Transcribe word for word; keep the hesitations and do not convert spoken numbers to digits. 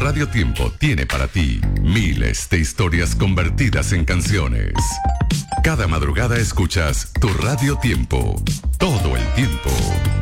Radio Tiempo tiene para ti miles de historias convertidas en canciones. Cada madrugada escuchas tu Radio Tiempo. Todo el tiempo.